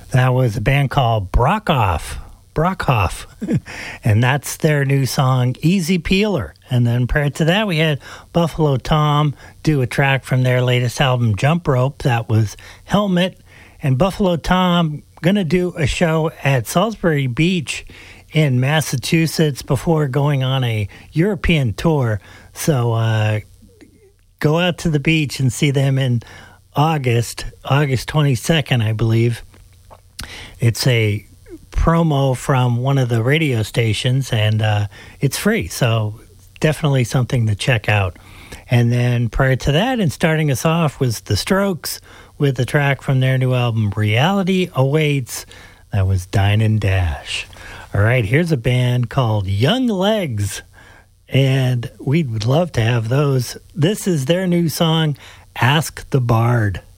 That was a band called Brockhoff, and that's their new song, Easy Peeler. And then prior to that, we had Buffalo Tom do a track from their latest album, Jump Rope. That was Helmet. And Buffalo Tom going to do a show at Salisbury Beach in Massachusetts before going on a European tour. So go out to the beach and see them in August 22nd, I believe. It's a promo from one of the radio stations, and it's free, so definitely something to check out. And then prior to that, and starting us off, was The Strokes with a track from their new album, Reality Awaits. That was Dine and Dash. All right, here's a band called Young Legs, and we would love to have those. This is their new song, Ask the Bard.